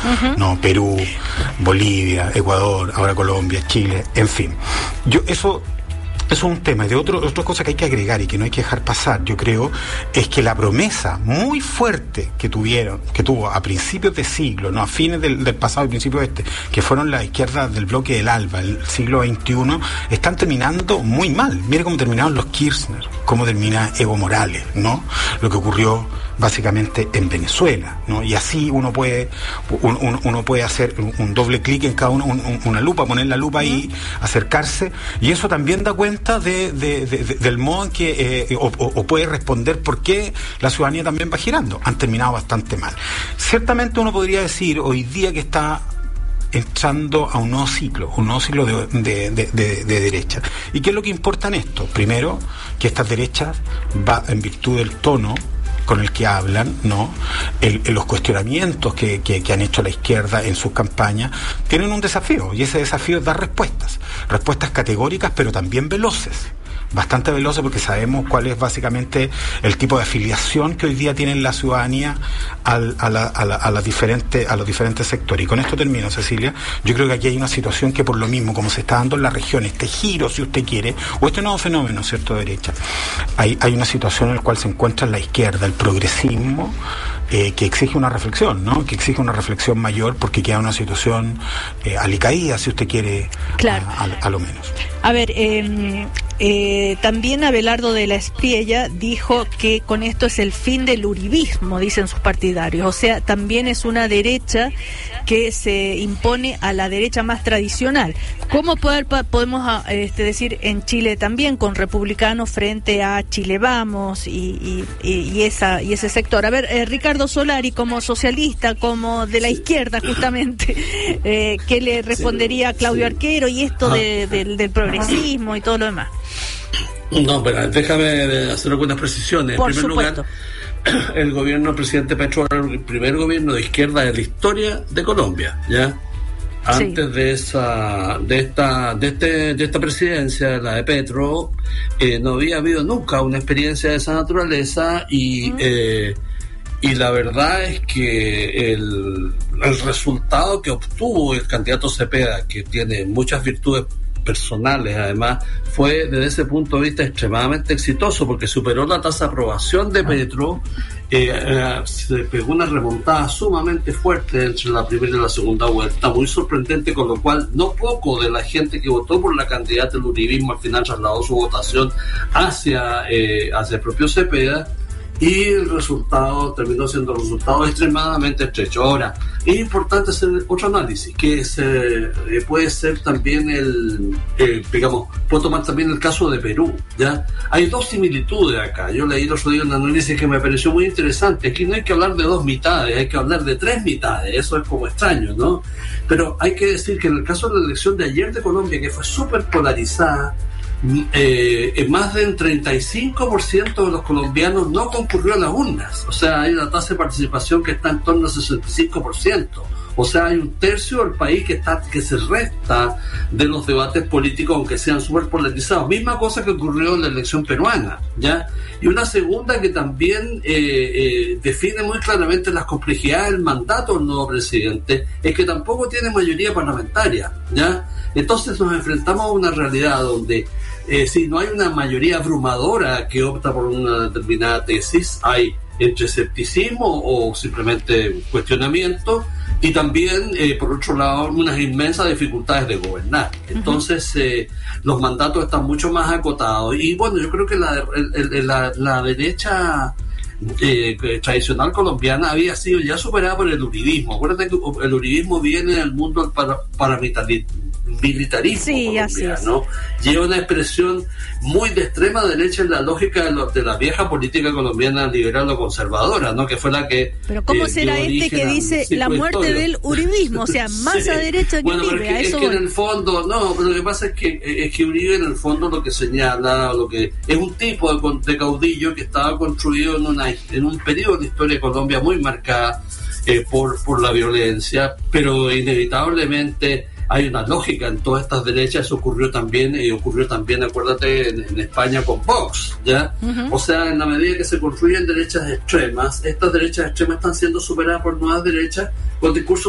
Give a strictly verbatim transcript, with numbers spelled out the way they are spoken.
uh-huh. ¿no? Perú, Bolivia, Ecuador, ahora Colombia, Chile, en fin. Yo eso... Eso es un tema. Y de otro, otra cosa que hay que agregar y que no hay que dejar pasar, yo creo, es que la promesa muy fuerte que tuvieron, que tuvo a principios de siglo, no a fines del, del pasado y principios de este, que fueron las izquierdas del bloque del ALBA, el siglo veintiuno, están terminando muy mal. Mire cómo terminaron los Kirchner, cómo termina Evo Morales, ¿no? Lo que ocurrió básicamente en Venezuela, ¿no? Y así uno puede un, un, uno puede hacer un, un doble clic en cada uno, un, un, una lupa, poner la lupa ahí, acercarse, y eso también da cuenta de, de, de, de, del modo en que eh, o, o puede responder por qué la ciudadanía también va girando. Han terminado bastante mal. Ciertamente uno podría decir hoy día que está entrando a un nuevo ciclo, un nuevo ciclo de, de, de, de, de derecha. ¿Y qué es lo que importa en esto? Primero, que estas derechas va en virtud del tono con el que hablan, ¿no? El, el, los cuestionamientos que, que, que han hecho la izquierda en sus campañas tienen un desafío, y ese desafío es dar respuestas, respuestas categóricas pero también veloces, bastante veloces, porque sabemos cuál es básicamente el tipo de afiliación que hoy día tiene la ciudadanía al, a, la, a, la, a, las diferentes, a los diferentes sectores. Y con esto termino, Cecilia. Yo creo que aquí hay una situación que, por lo mismo, como se está dando en la región, este giro, si usted quiere, o este nuevo fenómeno, ¿cierto?, de derecha, hay, hay una situación en la cual se encuentra la izquierda, el progresismo, eh, que exige una reflexión, ¿no? Que exige una reflexión mayor, porque queda una situación eh, alicaída, si usted quiere, claro. a, a, a lo menos. A ver, eh, eh, también Abelardo de la Espriella dijo que con esto es el fin del uribismo, dicen sus partidarios. O sea, también es una derecha que se impone a la derecha más tradicional. ¿Cómo poder, podemos este, decir en Chile también, con republicanos frente a Chile Vamos y, y, y, esa, y ese sector? A ver, eh, Ricardo Solari, como socialista, como de la izquierda justamente, eh, ¿qué le respondería a Claudio sí. Arquero y esto de, de, del progresismo y todo lo demás? No, pero déjame hacer algunas precisiones. Por en primer supuesto. lugar, el gobierno del presidente Petro era el primer gobierno de izquierda de la historia de Colombia, ¿ya? Antes sí. de esa, de esta, de este, de esta presidencia, la de Petro, eh, no había habido nunca una experiencia de esa naturaleza y, mm. eh, y la verdad es que el, el resultado que obtuvo el candidato Cepeda, que tiene muchas virtudes personales, además, fue desde ese punto de vista extremadamente exitoso, porque superó la tasa de aprobación de Petro, eh, eh, se pegó una remontada sumamente fuerte entre la primera y la segunda vuelta, muy sorprendente, con lo cual no poco de la gente que votó por la candidata del uribismo al final trasladó su votación hacia, eh, hacia el propio Cepeda, y el resultado terminó siendo un resultado extremadamente estrecho. Ahora, es importante hacer otro análisis, que se, eh, puede ser también el, eh, digamos, puedo tomar también el caso de Perú, ¿ya? Hay dos similitudes acá. Yo leí el otro día un análisis que me pareció muy interesante. Aquí no hay que hablar de dos mitades, hay que hablar de tres mitades. Eso es como extraño, ¿no? Pero hay que decir que en el caso de la elección de ayer de Colombia, que fue súper polarizada, Eh, más del treinta y cinco por ciento de los colombianos no concurrió a las urnas. O sea, hay una tasa de participación que está en torno al sesenta y cinco por ciento. O sea, hay un tercio del país que está que se resta de los debates políticos, aunque sean súper polarizados. Misma cosa que ocurrió en la elección peruana, ¿ya? Y una segunda que también eh, eh, define muy claramente las complejidades del mandato del nuevo presidente, es que tampoco tiene mayoría parlamentaria, ¿ya? Entonces nos enfrentamos a una realidad donde Eh, si no hay una mayoría abrumadora que opta por una determinada tesis, hay entre escepticismo o simplemente cuestionamiento, y también, eh, por otro lado, unas inmensas dificultades de gobernar. Entonces, eh, los mandatos están mucho más acotados. Y bueno, yo creo que la, el, el, la, la derecha eh, tradicional colombiana había sido ya superada por el uribismo. Acuérdate que el uribismo viene del mundo del para, paramilitarismo. militarismo sí, colombiano, lleva una expresión muy de extrema derecha en la lógica de, lo, de la vieja política colombiana liberal o conservadora, ¿no? Que fue la que... Pero ¿cómo eh, será este que dice sí, la muerte historia. Del uribismo? O sea, más sí. a derecha que bueno, Uribe. Es que, a eso es que en el fondo, no, pero lo que pasa es que, es que Uribe en el fondo lo que señala, lo que es un tipo de, de caudillo que estaba construido en, una, en un periodo de historia de Colombia muy marcada eh, por, por la violencia, pero inevitablemente hay una lógica en todas estas derechas. Eso ocurrió también, y eh, ocurrió también, acuérdate, en, en España con Vox, ¿ya? Uh-huh. O sea, en la medida que se construyen derechas extremas, estas derechas extremas están siendo superadas por nuevas derechas con discursos